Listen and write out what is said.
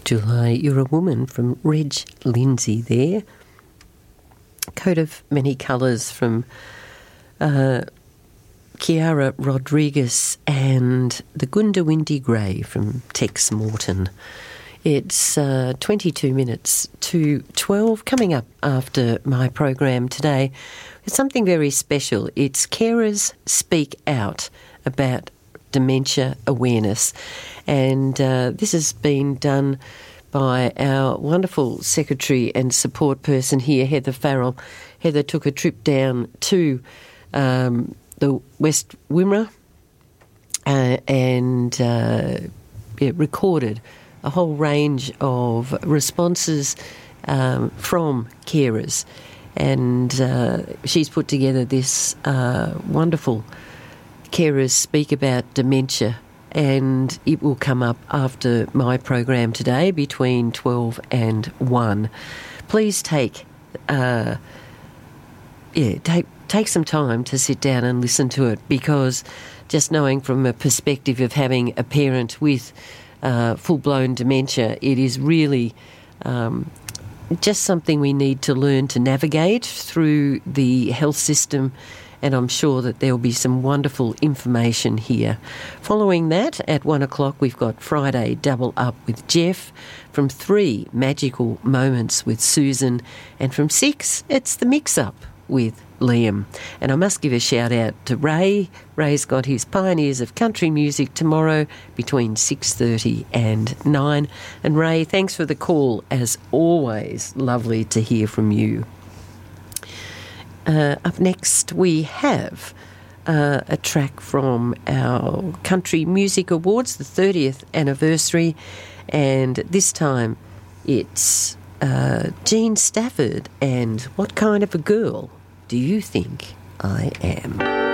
July, You're a Woman from Reg Lindsay there. Coat of Many Colours from Chiara Rodriguez and The Gundawindi Grey from Tex Morton. It's 22 minutes to 12. Coming up after my program today, it's something very special. It's Carers Speak Out about dementia awareness. And this has been done by our wonderful secretary and support person here, Heather Farrell. Heather took a trip down to the West Wimmera and recorded a whole range of responses from carers. And she's put together this wonderful Carers Speak About Dementia, and it will come up after my program today between 12 and 1. Please take some time to sit down and listen to it, because just knowing from a perspective of having a parent with full-blown dementia, it is really just something we need to learn to navigate through the health system, and I'm sure that there will be some wonderful information here. Following that, at 1 o'clock, we've got Friday Double Up with Jeff. From 3, Magical Moments with Susan. And from 6, it's The Mix-Up with Liam. And I must give a shout out to Ray. Ray's got his Pioneers of Country Music tomorrow between 6:30 and 9. And Ray, thanks for the call. As always, lovely to hear from you. Up next, we have a track from our Country Music Awards, the 30th anniversary, and this time it's Jean Stafford and What Kind of a Girl Do You Think I Am?